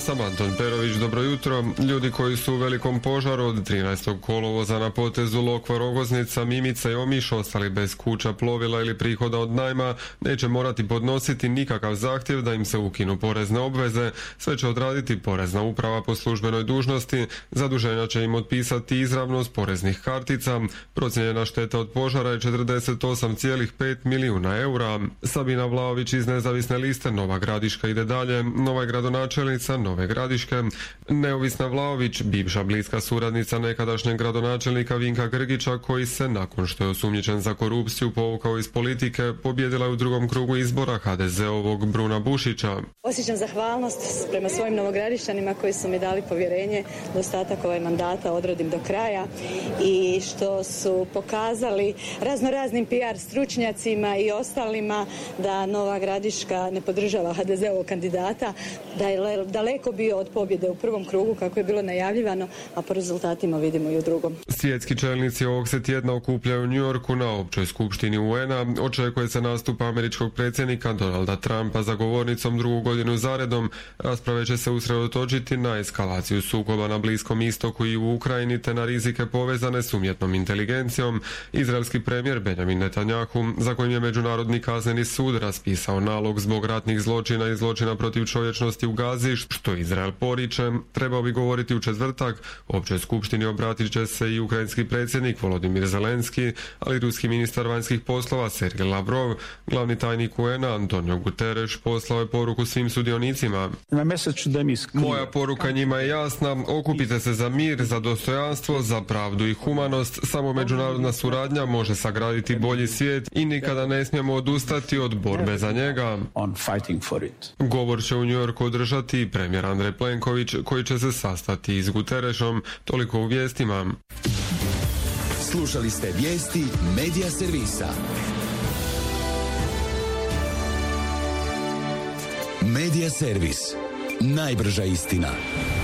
sam Anton Perović, dobro jutro. Ljudi koji su u velikom požaru od 13. kolovoza na potezu Lokva-Rogoznica, Mimica i Omiš ostali bez kuća, plovila ili prihoda od najma neće morati podnositi nikakav zahtjev da im se ukinu porezne obveze, sve će odraditi Porezna uprava po službenoj dužnosti, zaduženja će im otpisati izravno s poreznih kartica, procijenjena šteta od požara je 48,5 milijuna eura. Sabina Vlaović iz Nezavisne liste Nova Gradiška ide dalje, nova je gradonačelnica Nove Gradiške. Neovisna Vlaović, bivša bliska suradnica nekadašnjeg gradonačelnika Vinka Grgića, koji se nakon što je osumnjičen za korupciju povukao iz politike, pobjedila je u drugom krugu izbora HDZ-ovog Bruna Bušića. Osjećam zahvalnost prema svojim novogradišćanima koji su mi dali povjerenje da ostatak mandata odradim do kraja i što su pokazali raznoraznim PR stručnjacima i ostalima da Nova Gradiška ne podržava HDZ-ovog kandidata, da je daleko bio od pobjede u prvom krugu kako je bilo najavljivano, a po rezultatima vidimo i u drugom. Svjetski čelnici ovog se tjedna okupljaju u New Yorku na općoj skupštini UN-a. Očekuje se nastup američkog predsjednika Donalda Trumpa za govornicom drugu godinu zaredom. Rasprave će se usredotočiti na eskalaciju sukoba na Bliskom istoku i u Ukrajini te na rizike povezane s umjetnom inteligencijom. Izraelski premijer Benjamin Netanjahu, za kojim je Međunarodni kazneni sud raspisao nalog zbog ratnih zločina i zločina protiv čovječnosti u Gazi, što Izrael poriče, trebao bi govoriti u četvrtak. Općoj skupštini obratit će se i ukrajinski predsjednik Volodimir Zelenski, ali ruski ministar vanjskih poslova Sergej Lavrov. Glavni tajnik UN-a Antonio Guterres poslao je poruku svim sudionicima. Moja poruka njima je jasna, okupite se za mir, za dostojanstvo, za pravdu i humanost. Samo međunarodna suradnja može sagraditi bolji svijet i nikada ne smijemo odustati od borbe za njega. Govor će u New Yorku održati i premijer Andrej Plenković, koji će se sastati s Guterresom. Toliko u vijestima. Slušali ste vijesti Medija servisa. Medija servis. Najbrža istina.